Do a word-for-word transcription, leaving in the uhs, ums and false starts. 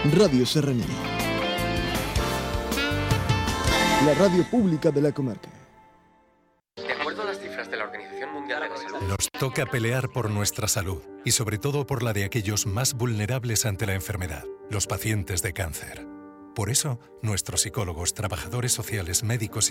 Radio Serranía. La radio pública de la comarca. De acuerdo a las cifras de la Organización Mundial de la Salud, nos toca pelear por nuestra salud y sobre todo por la de aquellos más vulnerables ante la enfermedad, los pacientes de cáncer. Por eso, nuestros psicólogos, trabajadores sociales, médicos y